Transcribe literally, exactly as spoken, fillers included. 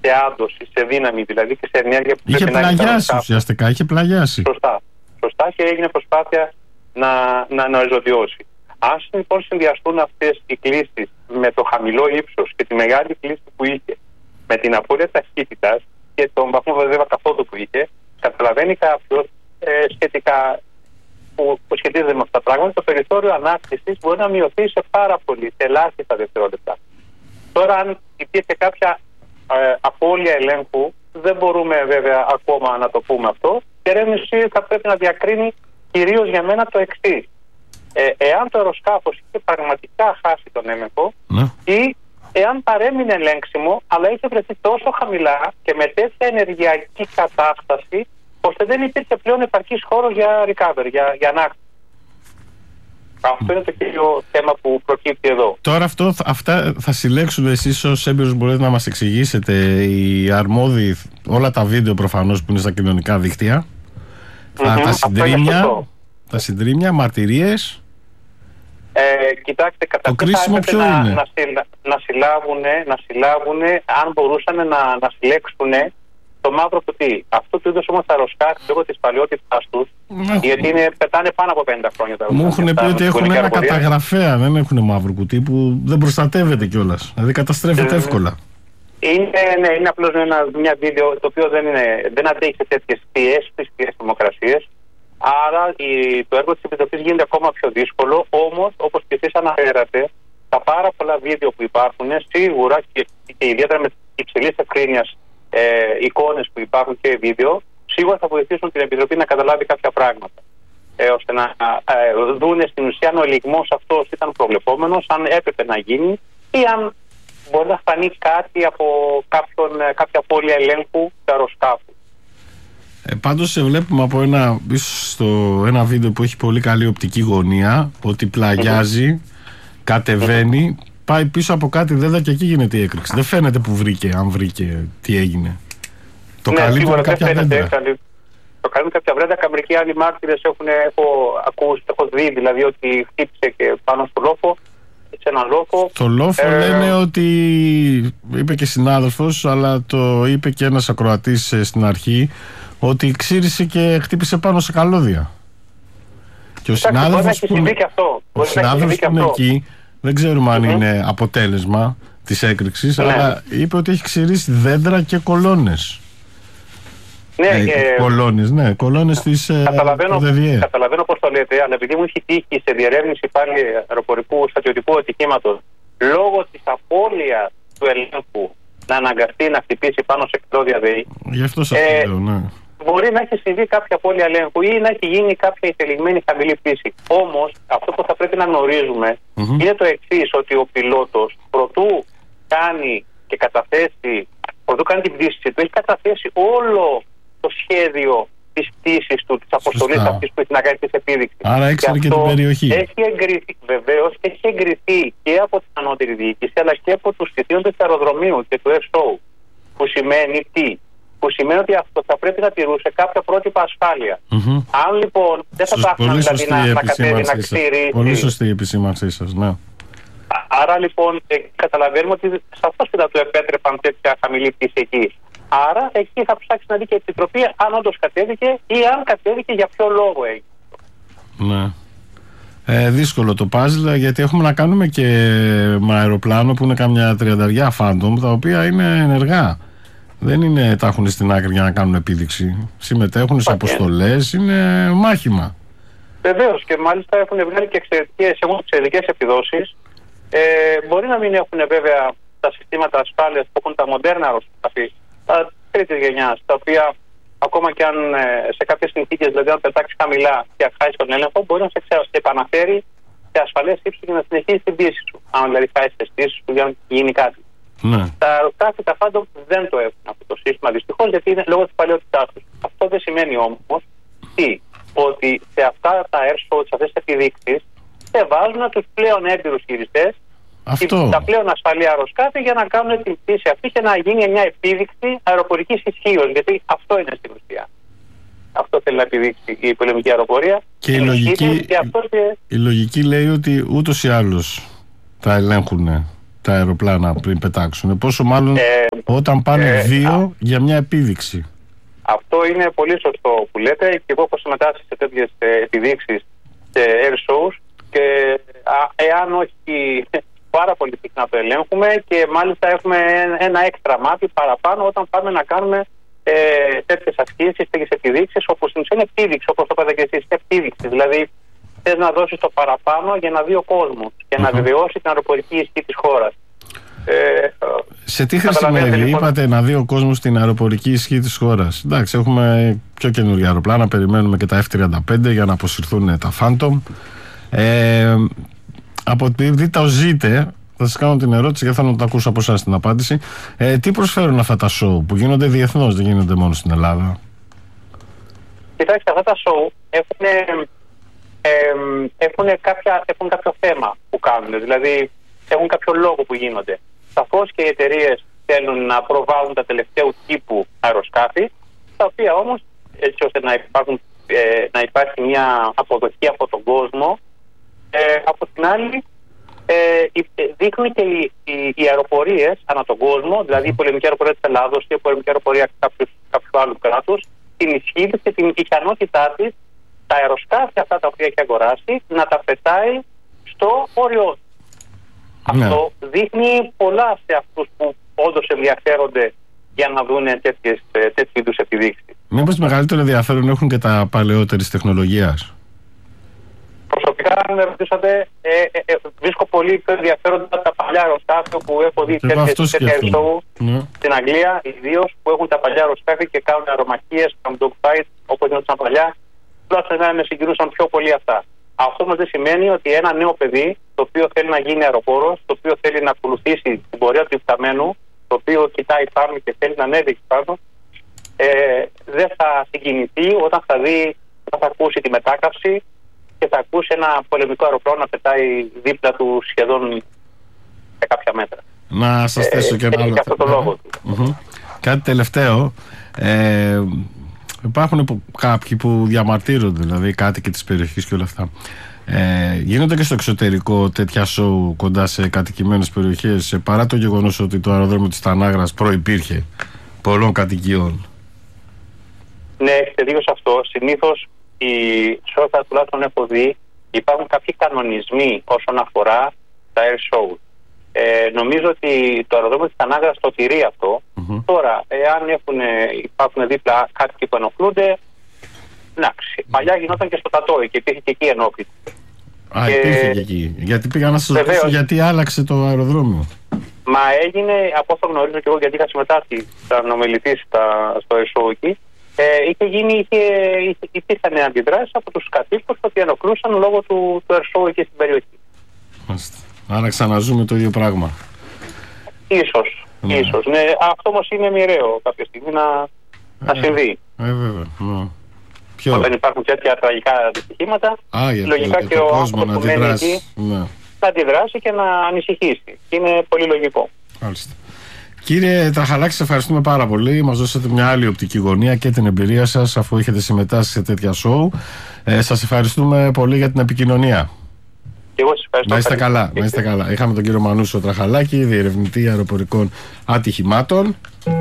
σε άντωση, σε δύναμη δηλαδή και σε ενέργεια που είχε πρέπει να πλαγιάσει ουσιαστικά, είχε πλαγιάσει. Σωστά. Σωστά και έγινε προσπάθεια να, να, να εζωδιώσει. Αν λοιπόν συνδυαστούν αυτές οι κλίσεις με το χαμηλό ύψος και τη μεγάλη κλίση που είχε, με την απώλεια ταχύτητας και τον βαθμό βέβαια καθόδου που είχε, καταλαβαίνει κάποιος ε, σχετικά που, που σχετίζεται με αυτά τα πράγματα, το περιθώριο ανάκτησης μπορεί να μειωθεί σε πάρα πολύ, σε ελάχιστα δευτερόλεπτα. Τώρα, αν υπήρχε κάποια ε, απώλεια ελέγχου, δεν μπορούμε βέβαια ακόμα να το πούμε αυτό. Και η ερεύνηση θα πρέπει να διακρίνει κυρίως για μένα το εξής. Ε, εάν το αεροσκάφος είχε πραγματικά χάσει τον έλεγχο, ναι, ή εάν παρέμεινε ελέγξιμο, αλλά είχε βρεθεί τόσο χαμηλά και με τέτοια ενεργειακή κατάσταση, ώστε δεν υπήρχε πλέον επαρκής χώρος για recovery, για, για ανάκτηση. Αυτό είναι το κύριο θέμα που προκύπτει εδώ. Τώρα αυτό, αυτά θα συλλέξουν εσείς ως έμπειρος, μπορείτε να μας εξηγήσετε, οι αρμόδιοι, όλα τα βίντεο προφανώς που είναι στα κοινωνικά δίκτυα, mm-hmm. τα συντρίμμια, τα συντρίμμια, μαρτυρίες. Ε, κοιτάξτε, καταρχήν θα έπρεπε να, να, συλλα, να συλλάβουν, να συλλάβουν, αν μπορούσαν να, να συλλέξουν το μαύρο κουτί. Αυτού του είδους όμως τα αεροσκάφη λόγω της παλαιότητάς τους, γιατί είναι, πετάνε πάνω από πενήντα χρόνια τα αεροσκάφη. Μου έχουν πει ότι έχουν ένα καταγραφέα, δεν έχουν μαύρο κουτί που δεν προστατεύεται κιόλας. Δηλαδή καταστρέφεται mm. εύκολα. Είναι, ναι, είναι απλώς ένα, μια βίντεο το οποίο δεν, είναι, δεν αντέχει σε τέτοιες πιέσεις, τις θερμοκρασίες. Άρα η, το έργο της Επιτροπής γίνεται ακόμα πιο δύσκολο. Όμως, όπως και εσείς αναφέρατε, τα πάρα πολλά βίντεο που υπάρχουν, σίγουρα και, και ιδιαίτερα με υψηλής ευκρίνειας ε, εικόνες που υπάρχουν και βίντεο, σίγουρα θα βοηθήσουν την Επιτροπή να καταλάβει κάποια πράγματα. Ε, ώστε να ε, δούνε στην ουσία αν ο ελιγμός αυτός ήταν προβλεπόμενος, αν έπρεπε να γίνει ή αν μπορεί να φανεί κάτι από κάποιον, κάποια απώλεια ελέγχου του αεροσκάφου. Ε, πάντως σε βλέπουμε από ένα, ίσως στο ένα βίντεο που έχει πολύ καλή οπτική γωνία, ότι πλαγιάζει, mm-hmm. κατεβαίνει, mm-hmm. πάει πίσω από κάτι δέντρα και εκεί γίνεται η έκρηξη. Δεν φαίνεται που βρήκε, αν βρήκε, τι έγινε. Το ναι, καλύτερο είναι κάποια φαίνεται, δέντρα. Καλύ... Το καλύτερο κάποια βρέντα, καμρικοί άλλοι μάρτυρες έχουν, έχω ακούσει, έχω δει δηλαδή ότι χτύπησε και πάνω στο λόφο. Σε ένα λόφο. Το λόφο ε... λένε ότι, είπε και συνάδελφος, αλλά το είπε και ένας ακροατής στην αρχή, ότι ξύρισε και χτύπησε πάνω σε καλώδια. Και ο συνάδελφος που, είναι, ο συνάδελφος που είναι εκεί, δεν ξέρουμε αν mm-hmm. είναι αποτέλεσμα της έκρηξης, ναι. αλλά είπε ότι έχει ξυρίσει δέντρα και κολόνες. Ναι, ε, και... κολόνες, ναι, κολόνες της καταλαβαίνω, καταλαβαίνω πώς το λέτε, αλλά επειδή μου έχει τύχει σε διερεύνηση πάλι αεροπορικού στρατιωτικού ατυχήματος, λόγω της απώλειας του ελέγχου να αναγκαστεί να χτυπήσει πάνω σε καλώδια ΔΕΗ. Γι' αυτό σας ε, λέω, ναι. Μπορεί να έχει συμβεί κάποια απώλεια ελέγχου ή να έχει γίνει κάποια ηθελιγμένη χαμηλή πτήση. Όμως, αυτό που θα πρέπει να γνωρίζουμε mm-hmm. είναι το εξής, ότι ο πιλότος προτού κάνει και καταθέσει, προτού κάνει την πτήση του, έχει καταθέσει όλο το σχέδιο της πτήσης του, της αποστολής αυτής που έχει να κάνει της επίδειξης. Άρα έξερε και, και την περιοχή. Έχει εγκριθεί, βεβαίως, έχει εγκριθεί και από την ανώτερη διοίκηση, αλλά και από τους θητείοντες του αεροδρομίου και του ες ο, που σημαίνει τι? Που σημαίνει ότι αυτό θα πρέπει να τηρούσε κάποια πρότυπα ασφάλεια. Mm-hmm. Αν λοιπόν δεν θα πράγμα δηλαδή να, να κατέβει να ξηρίσει. Πολύ σωστή η επισήμανσή σας, ναι. Άρα λοιπόν ε, καταλαβαίνουμε ότι σαφώς και θα του επέτρεπαν τέτοια χαμηλή πτήση εκεί. Άρα εκεί θα ψάξει να δει και η Επιτροπή αν όντως κατέβηκε ή αν κατέβηκε για ποιο λόγο έγινε. Ναι. Ε, δύσκολο το παζλ, γιατί έχουμε να κάνουμε και με αεροπλάνο που είναι κάμια τριανταριά Phantom, τα οποία είναι ενεργά. Δεν είναι, τα έχουν στην άκρη για να κάνουν επίδειξη. Συμμετέχουν σε αποστολές, είναι μάχημα. Βεβαίως, και μάλιστα έχουν βγάλει και εξαιρετικές, εξαιρετικές επιδόσεις. Ε, μπορεί να μην έχουν βέβαια τα συστήματα ασφάλειας που έχουν τα μοντέρνα αεροσκάφη, τα τρίτης γενιάς, τα οποία ακόμα και αν σε κάποιες συνθήκες, δηλαδή αν πετάξει χαμηλά και χάσει τον έλεγχο, μπορεί να σε επαναφέρει σε ασφαλές ύψος για να συνεχίσει την πίεση σου. Αν δηλαδή χάσει τις πίεσεις σου για να γίνει κάτι. Ναι. Τα αεροσκάφη, τα Phantom δεν το έχουν αυτό το σύστημα δυστυχώς, γιατί είναι λόγω της παλαιότητάς τους. Αυτό δεν σημαίνει όμως τι, ότι σε αυτά τα airshows, σε αυτές τις επιδείξεις, δεν βάζουν τους πλέον έμπειρους χειριστές, τα πλέον ασφαλή αεροσκάφη για να κάνουν την πτήση αυτή και να γίνει μια επίδειξη αεροπορικής ισχύως, γιατί αυτό είναι στην ουσία. Αυτό θέλει να επιδείξει η πολεμική αεροπορία. Και η λογική, και και... η λογική λέει ότι ούτως ή άλλως τα ελέγχουν τα αεροπλάνα πριν πετάξουν. Πόσο μάλλον Ε, όταν πάνε ε, δύο α, για μια επίδειξη. Αυτό είναι πολύ σωστό που λέτε, και εγώ έχω συμμετάσχει σε τέτοιες επιδείξεις και air shows, και α, εάν όχι πάρα πολύ συχνά το ελέγχουμε, και μάλιστα έχουμε ένα έξτρα μάτι παραπάνω όταν πάμε να κάνουμε ε, τέτοιες ασκήσεις, τέτοιες επιδείξεις, όπου στην ουσία είναι επίδειξη, όπως το είπατε και εσείς, επίδειξη. Δηλαδή θες να δώσεις το παραπάνω για να δει ο κόσμος και mm-hmm. να βεβαιώσει την αεροπορική ισχύ της χώρας. Ε, σε τι χρησιμεύει, λοιπόν, είπατε, να δει ο κόσμος την αεροπορική ισχύ της χώρας? Εντάξει, έχουμε πιο καινούργια αεροπλάνα, περιμένουμε και τα εφ τριάντα πέντε για να αποσυρθούν τα Phantom. Ε, από επειδή τα ζείτε, θα σας κάνω την ερώτηση γιατί θέλω να το ακούσω από εσάς την απάντηση. Ε, τι προσφέρουν αυτά τα show που γίνονται διεθνώς, δεν γίνονται μόνο στην Ελλάδα? Κοιτάξτε, αυτά τα show έχουν, ε, έχουν, κάποια, έχουν κάποιο θέμα που κάνουν, δηλαδή έχουν κάποιο λόγο που γίνονται. Σαφώς και οι εταιρείες θέλουν να προβάλλουν τα τελευταίου τύπου αεροσκάφη, τα οποία όμως, έτσι ώστε να, υπάρχουν, ε, να υπάρχει μια αποδοχή από τον κόσμο, ε, από την άλλη ε, δείχνουν και οι, οι, οι αεροπορίες ανά τον κόσμο, δηλαδή η πολεμική αεροπορία της Ελλάδος ή η πολεμική αεροπορία κάποιου, κάποιου άλλου κράτους, την ισχύ της και την ικανότητά της, τα αεροσκάφη αυτά τα οποία έχει αγοράσει, να τα πετάει στο όριό. Ναι. Αυτό δείχνει πολλά σε αυτούς που όντως ενδιαφέρονται για να δουν τέτοιου είδους επιδείξεις. Μήπως μεγαλύτερο ενδιαφέρον έχουν και τα παλαιότερης τεχνολογίας? Προσωπικά, αν με ρωτήσατε, ε, ε, ε, βρίσκω πολύ πιο ενδιαφέροντα τα παλιά αεροσκάφη που έχω δει τέτοια show ναι. στην Αγγλία, ιδίως που έχουν τα παλιά αεροσκάφη και κάνουν αερομαχίες, κάνουν dogfight όπως γινόταν παλιά. Τουλάχιστον εμένα με συγκινούσαν πιο πολύ αυτά. Αυτό όμως δεν σημαίνει ότι ένα νέο παιδί, το οποίο θέλει να γίνει αεροπόρος, το οποίο θέλει να ακολουθήσει την πορεία του υπταμένου, το οποίο κοιτάει πάνω και θέλει να ανέβει πάνω, ε, δεν θα συγκινηθεί όταν θα δει, όταν θα ακούσει τη μετάκαυση και θα ακούσει ένα πολεμικό αεροπλάνο να πετάει δίπλα του σχεδόν σε κάποια μέτρα. Να σας θέσω ε, και ένα άλλο. Και αυτό το λόγο του. Mm-hmm. Κάτι τελευταίο. Ε, Υπάρχουν κάποιοι που διαμαρτύρονται, δηλαδή κάτοικοι της περιοχής και όλα αυτά. Ε, γίνονται και στο εξωτερικό τέτοια σοου κοντά σε κατοικημένες περιοχές, παρά το γεγονός ότι το αεροδρόμιο της Τανάγρας προϋπήρχε πολλών κατοικιών? Ναι, έχετε δίκιο σε αυτό. Συνήθως, σε όσα τουλάχιστον έχω δει, υπάρχουν κάποιοι κανονισμοί όσον αφορά τα air show. Ε, νομίζω ότι το αεροδρόμιο της Τανάγρας το τηρεί αυτό. Mm-hmm. Τώρα, εάν έχουν, υπάρχουν δίπλα κάτοικοι που ενοχλούνται, εντάξει. Mm-hmm. Παλιά γινόταν και στο Τατόι και υπήρχε και εκεί ενόχληση. Α, και... υπήρχε και εκεί. Γιατί πήγα να σας ρωτήσω γιατί άλλαξε το αεροδρόμιο. Μα έγινε, από όσο γνωρίζω και εγώ, γιατί είχα συμμετάσχει σαν ομιλητής στο ΕΣΟ εκεί, ε, είχε γίνει, είχε, είχε, υπήρχαν αντιδράσεις από τους κατοίκους ότι ενοχλούσαν λόγω του, του ΕΣΟ εκεί στην περιοχή. Μάλιστα. Άρα ξαναζούμε το ίδιο πράγμα. Ίσως, ναι. ίσως. Ναι, αυτό όμως είναι μοιραίο κάποια στιγμή να, ε, να συμβεί. Ε, βέβαια. Ναι. Ποιο? Όταν υπάρχουν τέτοια τραγικά δυστυχήματα, λογικά το, και ο άνθρωπος που μένει εκεί ναι. να αντιδράσει και να ανησυχήσει. Είναι πολύ λογικό. Μάλιστα. Κύριε Τραχαλάκη, σας ευχαριστούμε πάρα πολύ. Μας δώσατε μια άλλη οπτική γωνία και την εμπειρία σας αφού έχετε συμμετάσχει σε τέτοια σοου. Ε, σας ευχαριστούμε πολύ για την επικοινωνία. Και εγώ σας ευχαριστώ. Να είστε καλά, να είστε καλά. Είχαμε τον κύριο Μανούσο Τραχαλάκη, διερευνητή αεροπορικών ατυχημάτων.